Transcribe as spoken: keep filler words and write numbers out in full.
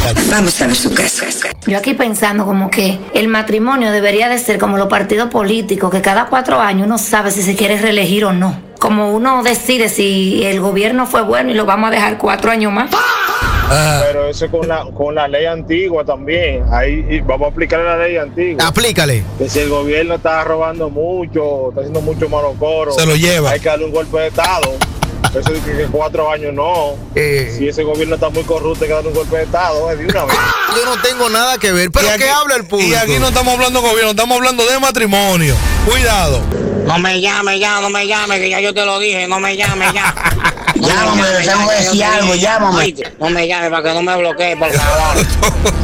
Vamos a ver su caso. Yo aquí pensando como que el matrimonio debería de ser como los partidos políticos, que cada cuatro años uno sabe si se quiere reelegir o no. Como uno decide si el gobierno fue bueno y lo vamos a dejar cuatro años más. Ah. Pero eso con la, con la ley antigua también. Ahí vamos a aplicar la ley antigua. Aplícale. Que si el gobierno está robando mucho, está haciendo mucho malocoro, se lo lleva. Hay que darle un golpe de estado. Eso dice que cuatro años no. Eh. Si ese gobierno está muy corrupto, hay que darle un golpe de estado eh, de una vez. Yo no tengo nada que ver. ¿Pero qué habla el público? Y aquí no estamos hablando de gobierno, estamos hablando de matrimonio. Cuidado. No me llame ya, no me llame, que ya yo te lo dije, no me llame ya. No llámame, tengo que decir algo, llámame. No me llame para que no me bloquee, por favor.